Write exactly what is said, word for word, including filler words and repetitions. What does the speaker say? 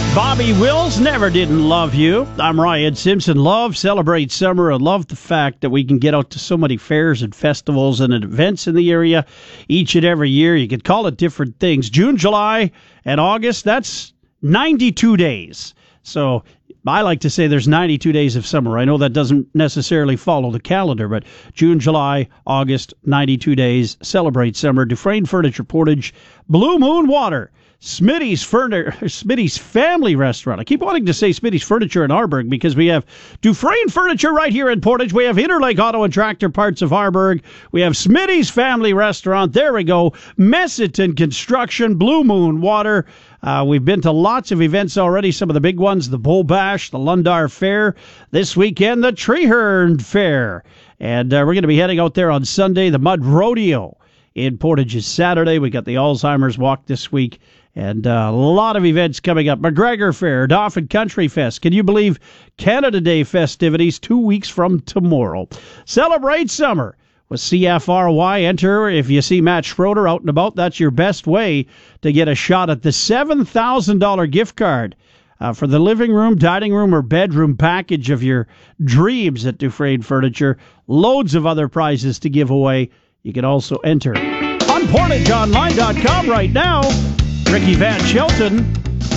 Bobby Wills, Never Didn't Love You. I'm Ryan Simpson. Love, celebrate summer, and love the fact that we can get out to so many fairs and festivals and events in the area each and every year. You could call it different things. June, July, and August, that's ninety-two days. So I like to say there's ninety-two days of summer. I know that doesn't necessarily follow the calendar, but June, July, August, ninety-two days. Celebrate summer. Dufresne Furniture Portage, Blue Moon Water, Smitty's Furniture, Smitty's Family Restaurant. I keep wanting to say Smitty's Furniture in Harburg because we have Dufresne Furniture right here in Portage. We have Interlake Auto and Tractor Parts of Harburg. We have Smitty's Family Restaurant. There we go. Messiton Construction, Blue Moon Water. Uh, we've been to lots of events already. Some of the big ones, the Bull Bash, the Lundar Fair. This weekend, the Treeherne Fair. And uh, we're going to be heading out there on Sunday, the Mud Rodeo in Portage is Saturday. We got the Alzheimer's Walk this week. And uh, a lot of events coming up. McGregor Fair, Dauphin Country Fest. Can you believe Canada Day festivities two weeks from tomorrow? Celebrate summer with C F R Y. Enter if you see Matt Schroeder out and about. That's your best way to get a shot at the seven thousand dollars gift card uh, for the living room, dining room, or bedroom package of your dreams at Dufresne Furniture. Loads of other prizes to give away. You can also enter on portage online dot com right now. Ricky Van Shelton